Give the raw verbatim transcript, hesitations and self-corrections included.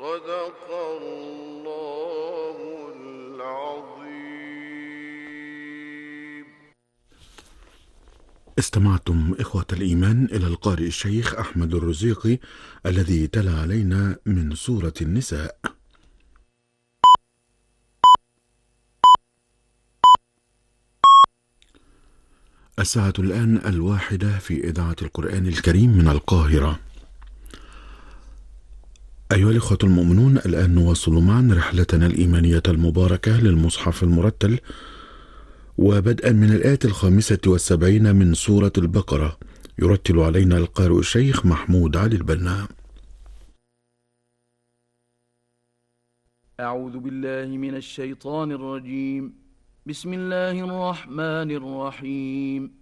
صدق الله العظيم. استمعتم إخوة الإيمان إلى القارئ الشيخ أحمد الرزيقي الذي تلا علينا من سورة النساء. الساعة الآن الواحدة في إذاعة القرآن الكريم من القاهرة. أيها الإخوة المؤمنون، الآن نواصل معا رحلتنا الإيمانية المباركة للمصحف المرتل، وبدءا من الآية الخامسة والسبعين من سورة البقرة يرتل علينا القارئ الشيخ محمود علي البنا. أعوذ بالله من الشيطان الرجيم. بسم الله الرحمن الرحيم.